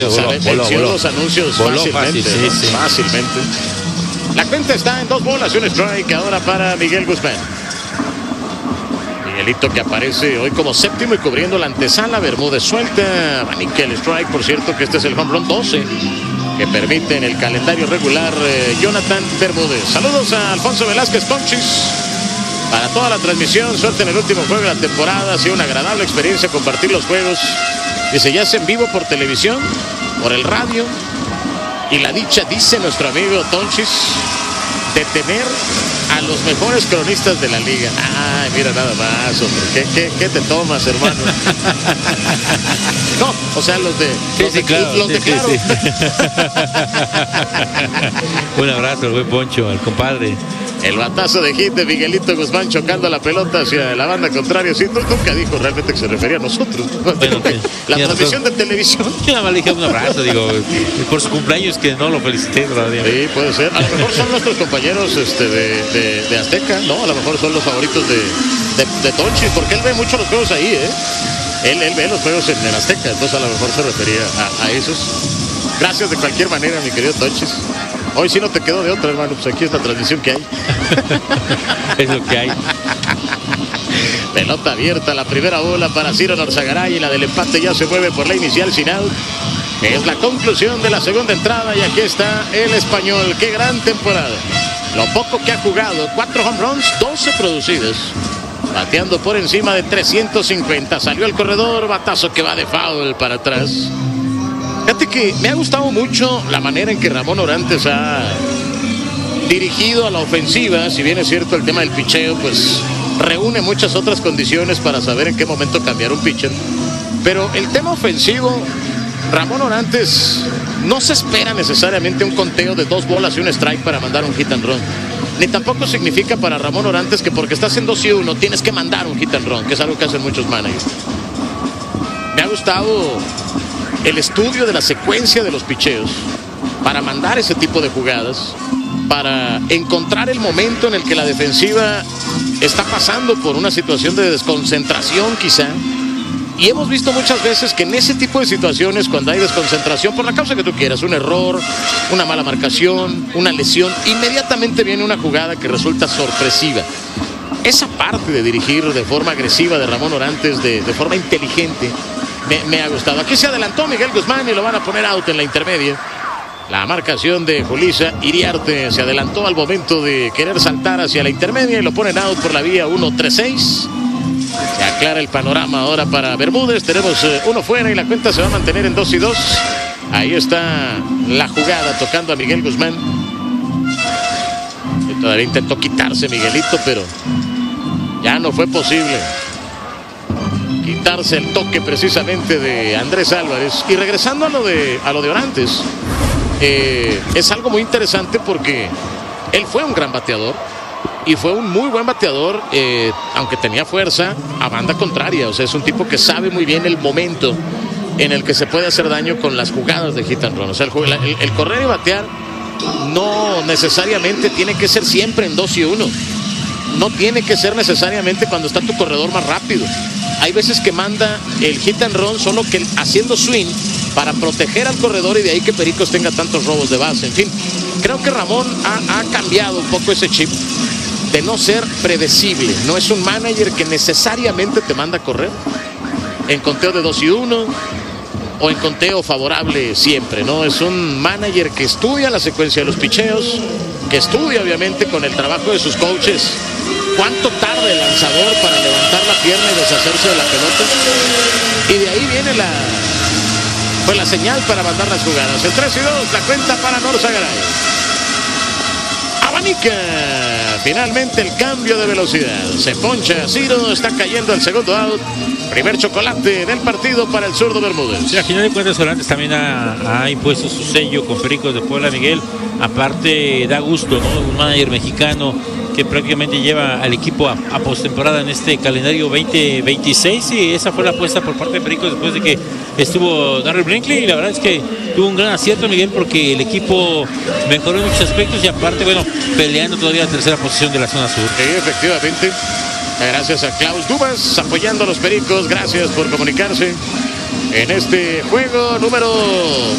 Venció los anuncios fácilmente. La cuenta está en 2 bolas y un strike ahora para Miguel Guzmán. Miguelito que aparece hoy como séptimo y cubriendo la antesala. Bermúdez suelta. Abanique el strike. Por cierto que este es el home run 12 que permite en el calendario regular Jonathan Bermúdez. Saludos a Alfonso Velázquez Ponchis. Para toda la transmisión, suerte en el último juego de la temporada. Ha sido una agradable experiencia compartir los juegos. Dice, ya es en vivo por televisión, por el radio. Y la dicha, dice nuestro amigo Tonchis, de tener a los mejores cronistas de la liga. Ay, mira nada más, hombre. ¿Qué te tomas, hermano? No, o sea, los de Claro. Un abrazo al buen Poncho, al compadre. El batazo de hit de Miguelito Guzmán chocando la pelota hacia la banda contraria. Sí, nunca dijo realmente que se refería a nosotros. Bueno, la transmisión de televisión. Yo nada más le dije un abrazo, digo, por su cumpleaños que no lo felicité todavía. Sí, puede ser. A lo mejor son nuestros compañeros de Azteca, ¿no? A lo mejor son los favoritos de Tonchi, porque él ve mucho los juegos ahí, ¿eh? Él ve los juegos en el Azteca, entonces a lo mejor se refería a esos. Gracias de cualquier manera, mi querido Tonchis. Hoy sí no te quedó de otra, hermano, pues aquí es la transmisión que hay. Es lo que hay. Pelota abierta, la primera bola para Ciro Norzagaray y la del empate ya se mueve por la inicial sin out. Es la conclusión de la segunda entrada y aquí está el español. ¡Qué gran temporada! Lo poco que ha jugado, 4 home runs, 12 producidos. Bateando por encima de 350. Salió el corredor, batazo que va de foul para atrás. Fíjate que me ha gustado mucho la manera en que Ramón Orantes ha dirigido a la ofensiva. Si bien es cierto el tema del picheo, pues reúne muchas otras condiciones para saber en qué momento cambiar un pitcher. Pero el tema ofensivo, Ramón Orantes no se espera necesariamente un conteo de 2 bolas y un strike para mandar un hit and run. Ni tampoco significa para Ramón Orantes que porque estás en 2-1 tienes que mandar un hit and run, que es algo que hacen muchos managers. Me ha gustado el estudio de la secuencia de los picheos para mandar ese tipo de jugadas, para encontrar el momento en el que la defensiva está pasando por una situación de desconcentración quizá. Y hemos visto muchas veces que en ese tipo de situaciones, cuando hay desconcentración, por la causa que tú quieras, un error, una mala marcación, una lesión, inmediatamente viene una jugada que resulta sorpresiva. Esa parte de dirigir de forma agresiva de Ramón Orantes, de forma inteligente, me ha gustado. Aquí se adelantó Miguel Guzmán y lo van a poner out en la intermedia. La marcación de Julissa Iriarte se adelantó al momento de querer saltar hacia la intermedia y lo ponen out por la vía 1-3-6. Se aclara el panorama ahora para Bermúdez. Tenemos uno fuera y la cuenta se va a mantener en 2-2. Ahí está la jugada tocando a Miguel Guzmán. Que todavía intentó quitarse Miguelito, pero ya no fue posible quitarse el toque precisamente de Andrés Álvarez. Y regresando a lo de Orantes, es algo muy interesante porque él fue un gran bateador y fue un muy buen bateador, aunque tenía fuerza a banda contraria. O sea, es un tipo que sabe muy bien el momento en el que se puede hacer daño con las jugadas de hit and run. O sea, el correr y batear no necesariamente tiene que ser siempre en 2-1. No tiene que ser necesariamente cuando está tu corredor más rápido. Hay veces que manda el hit and run solo que haciendo swing para proteger al corredor y de ahí que Pericos tenga tantos robos de base. En fin, creo que Ramón ha cambiado un poco ese chip de no ser predecible. No es un manager que necesariamente te manda a correr en conteo de 2-1 o en conteo favorable siempre, ¿no? Es un manager que estudia la secuencia de los picheos, que estudia obviamente con el trabajo de sus coaches cuánto tarda el lanzador para levantar la pierna y deshacerse de la pelota. Y de ahí viene la señal para mandar las jugadas. El 3-2, la cuenta para Norzagaray. Abanica. Finalmente el cambio de velocidad. Se poncha Ciro, está cayendo el segundo out. Primer chocolate del partido para el zurdo Bermúdez. Sí, al final de cuentas Orantes también ha impuesto su sello con Pericos de Puebla, Miguel. Aparte da gusto, ¿no? Un manager mexicano que prácticamente lleva al equipo a postemporada en este calendario 2026, y esa fue la apuesta por parte de Pericos después de que estuvo Darryl Brinkley, y la verdad es que tuvo un gran acierto, Miguel, porque el equipo mejoró en muchos aspectos y aparte, bueno, peleando todavía la tercera posición de la zona sur. Sí, efectivamente. Gracias a Klaus Dumas apoyando a los Pericos. Gracias por comunicarse en este juego número